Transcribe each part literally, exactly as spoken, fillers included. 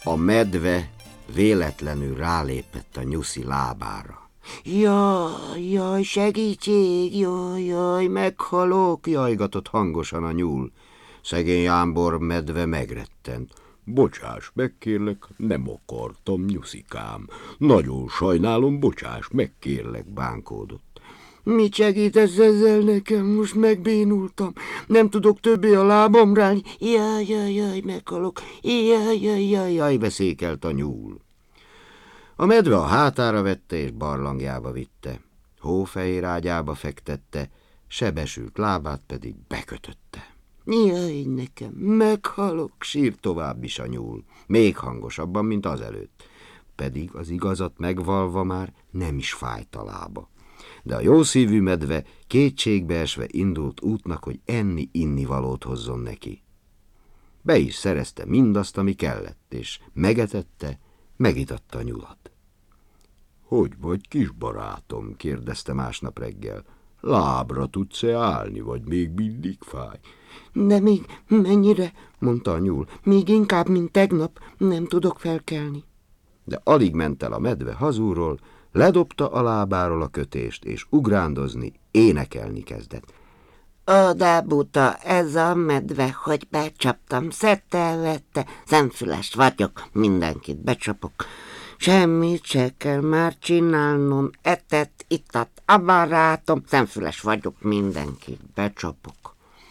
A medve véletlenül rálépett a nyuszi lábára. Jaj, jaj, segítség, jaj, jaj, meghalok, jajgatott hangosan a nyúl. Szegény Jámbor medve megrettent. Bocsáss meg, kérlek, nem akartam, nyuszikám. Nagyon sajnálom, bocsáss meg, kérlek, bánkódott. Mit segítesz ezzel nekem? Most megbénultam. Nem tudok többé a lábam rálni. Jaj, jaj, jaj, meghalok. Jaj, jaj, jaj, jaj, beszékelt a nyúl. A medve a hátára vette és barlangjába vitte. Hófehér ágyába fektette, sebesült lábát pedig bekötötte. Jaj, nekem, meghalok, sírt tovább is a nyúl, még hangosabban, mint azelőtt. Pedig az igazat megvalva már nem is fájt a lába. De a jószívű medve kétségbeesve indult útnak, hogy enni-inni valót hozzon neki. Be is szerezte mindazt, ami kellett, és megetette, megitatta a nyulat. Hogy vagy, kis barátom? Kérdezte másnap reggel. Lábra tudsz-e állni, vagy még mindig fáj? De még mennyire, mondta a nyúl, még inkább, mint tegnap, nem tudok felkelni. De alig ment el a medve hazúról, ledobta a lábáról a kötést, és ugrándozni, énekelni kezdett. Oda buta ez a medve, hogy becsaptam, szedte, vette, szemfüles vagyok, mindenkit becsapok. Semmit se kell már csinálnom, etett, ittat a barátom, szemfüles vagyok, mindenkit becsapok.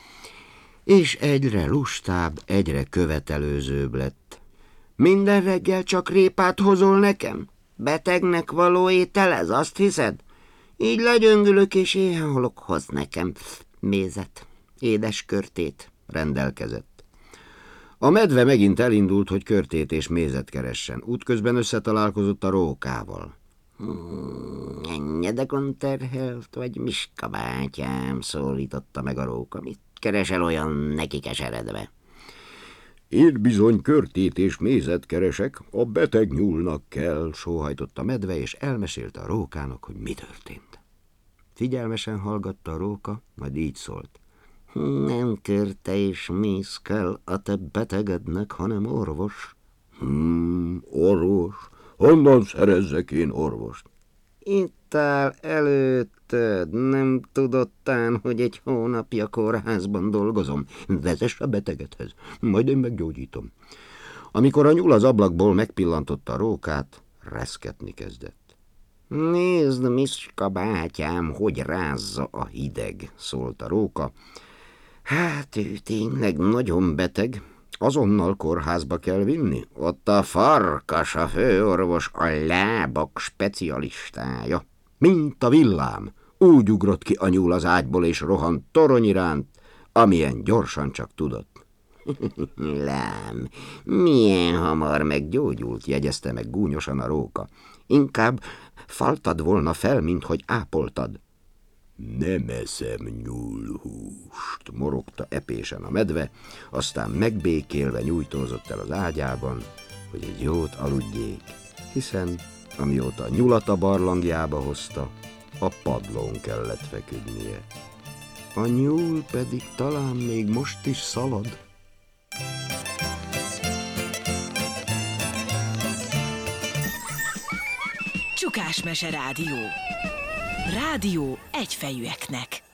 És egyre lustább, egyre követelőzőbb lett. Minden reggel csak répát hozol nekem? Betegnek való étel ez, azt hiszed? Így legyöngülök és éhen halok, hoz nekem mézet, édes körtét, rendelkezett. A medve megint elindult, hogy körtét és mézet keressen. Útközben összetalálkozott a rókával. Hmm, ennyedekon terhelt, vagy Miska bátyám, szólította meg a róka. Mit keresel olyan neki keseredve? Én bizony körtét és mézet keresek, a beteg nyúlnak kell, sóhajtott a medve, és elmesélte a rókának, hogy mi történt. Figyelmesen hallgatta a róka, majd így szólt. Nem körte és méz kell a te betegednek, hanem orvos. Hmm, orvos? Honnan szerezzek én orvost? Itt áll előtted, nem tudottán, hogy egy hónapja kórházban dolgozom. Vezess a betegedhez, majd én meggyógyítom. Amikor a nyúl az ablakból megpillantotta a rókát, reszketni kezdett. Nézd, Miska bátyám, hogy rázza a hideg, szólt a róka. Hát ő tényleg nagyon beteg, azonnal kórházba kell vinni. Ott a Farkas, a főorvos, a lábak specialistája. Mint a villám, úgy ugrott ki a nyúl az ágyból, és rohant torony iránt, amilyen gyorsan csak tudott. Lám, milyen hamar meggyógyult, jegyezte meg gúnyosan a róka. Inkább faltad volna fel, mint hogy ápoltad. Nem eszem nyúlhúst, morogta epésen a medve, aztán megbékélve nyújtózott el az ágyában, hogy egy jót aludjék, hiszen amióta a nyulat a barlangjába hozta, a padlón kellett feküdnie. A nyúl pedig talán még most is szalad. Csukásmese Rádió. Rádió egyfejűeknek.